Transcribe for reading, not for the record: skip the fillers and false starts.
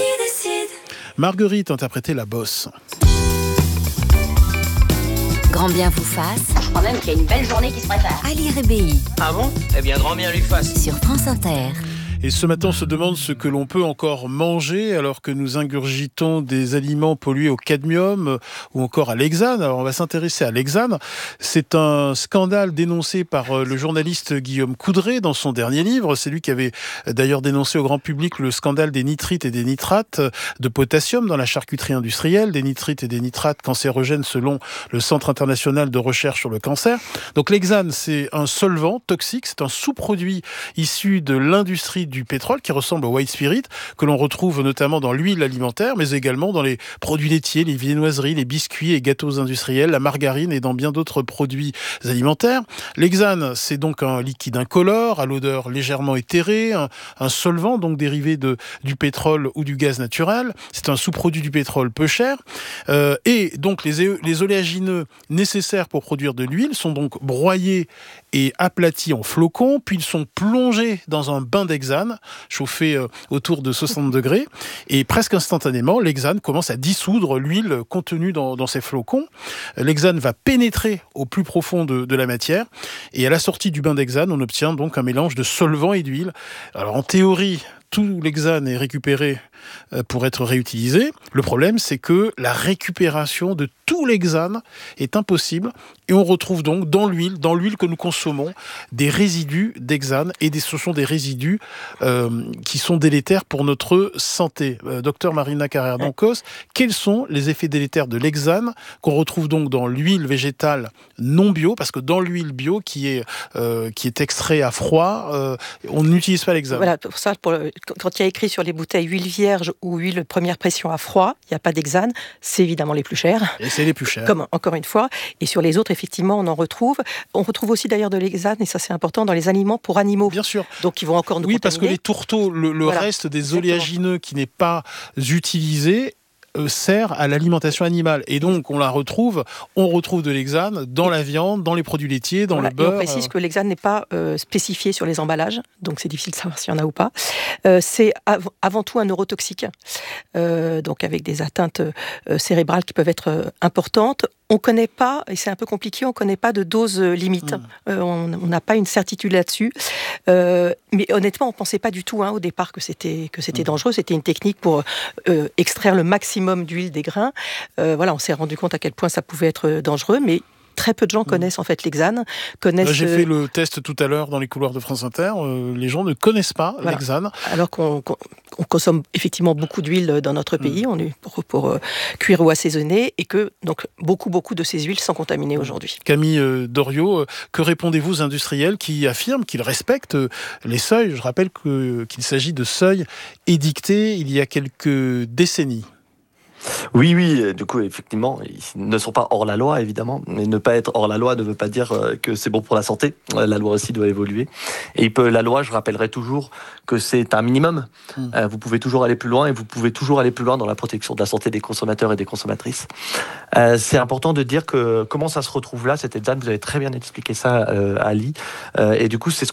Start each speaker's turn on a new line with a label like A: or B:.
A: décide.
B: Marguerite interprétait la bosse.
C: Grand bien vous fasse.
D: Je crois même qu'il y a une belle journée qui se prépare.
C: Ali Rébéi.
E: Ah bon ? Eh bien, grand bien lui fasse.
C: Sur France Inter.
B: Et ce matin, on se demande ce que l'on peut encore manger alors que nous ingurgitons des aliments pollués au cadmium ou encore à l'hexane. Alors on va s'intéresser à l'hexane. C'est un scandale dénoncé par le journaliste Guillaume Coudray dans son dernier livre. C'est lui qui avait d'ailleurs dénoncé au grand public le scandale des nitrites et des nitrates de potassium dans la charcuterie industrielle, des nitrites et des nitrates cancérogènes selon le Centre international de recherche sur le cancer. Donc l'hexane, c'est un solvant toxique, c'est un sous-produit issu de l'industrie du pétrole qui ressemble au white spirit, que l'on retrouve notamment dans l'huile alimentaire, mais également dans les produits laitiers, les viennoiseries, les biscuits et gâteaux industriels, la margarine et dans bien d'autres produits alimentaires. L'hexane, c'est donc un liquide incolore, à l'odeur légèrement éthérée, un solvant donc dérivé du pétrole ou du gaz naturel. C'est un sous-produit du pétrole peu cher. Et donc les oléagineux nécessaires pour produire de l'huile sont donc broyés et aplatis en flocons, puis ils sont plongés dans un bain d'hexane, chauffé autour de 60 degrés, et presque instantanément, l'hexane commence à dissoudre l'huile contenue dans ces flocons. L'hexane va pénétrer au plus profond de la matière, et à la sortie du bain d'hexane, on obtient donc un mélange de solvant et d'huile. Alors en théorie, tout l'hexane est récupéré pour être réutilisé. Le problème, c'est que la récupération de tout l'hexane est impossible et on retrouve donc dans l'huile que nous consommons, des résidus d'hexane et ce sont des résidus qui sont délétères pour notre santé. Docteur Marina Carrère-Dancos, quels sont les effets délétères de l'hexane qu'on retrouve donc dans l'huile végétale non bio, parce que dans l'huile bio qui est extrait à froid, on n'utilise pas l'hexane.
F: Voilà, pour ça, quand il y a écrit sur les bouteilles huile vierge ou huile première pression à froid, il n'y a pas d'hexane, c'est évidemment les plus chers.
B: Et c'est les plus chers.
F: Comme encore une fois. Et sur les autres, effectivement, on en retrouve. On retrouve aussi d'ailleurs de l'hexane, et ça c'est important, dans les aliments pour animaux.
B: Bien sûr.
F: Donc ils vont encore nous contaminer.
B: Parce que les tourteaux, le
F: voilà,
B: reste des
F: exactement.
B: oléagineux qui n'est pas utilisé, sert à l'alimentation animale. Et donc, on retrouve de l'hexane dans la viande, dans les produits laitiers, dans le beurre.
F: Et on précise que l'hexane n'est pas spécifié sur les emballages, donc c'est difficile de savoir s'il y en a ou pas. C'est avant tout un neurotoxique, donc avec des atteintes cérébrales qui peuvent être importantes. On ne connaît pas, et c'est un peu compliqué, on ne connaît pas de dose limite. On n'a pas une certitude là-dessus. Mais honnêtement, on ne pensait pas du tout au départ que c'était dangereux. C'était une technique pour extraire le maximum d'huile des grains. On s'est rendu compte à quel point ça pouvait être dangereux, mais très peu de gens connaissent en fait l'hexane.
B: J'ai fait le test tout à l'heure dans les couloirs de France Inter. Les gens ne connaissent pas l'hexane.
F: Alors qu'on consomme effectivement beaucoup d'huile dans notre pays, on est pour cuire ou assaisonner, et que donc beaucoup de ces huiles sont contaminées aujourd'hui.
B: Camille Doriot, que répondez-vous aux industriels qui affirment qu'ils respectent les seuils ? Je rappelle qu'il s'agit de seuils édictés il y a quelques décennies.
G: Oui, du coup, effectivement, ils ne sont pas hors la loi, évidemment, mais ne pas être hors la loi ne veut pas dire que c'est bon pour la santé. La loi aussi doit évoluer. Et la loi, je rappellerai toujours que c'est un minimum. Vous pouvez toujours aller plus loin, et vous pouvez toujours aller plus loin dans la protection de la santé des consommateurs et des consommatrices. C'est important de dire que comment ça se retrouve là, cette hexane, vous avez très bien expliqué ça, Ali. Et du coup, c'est ce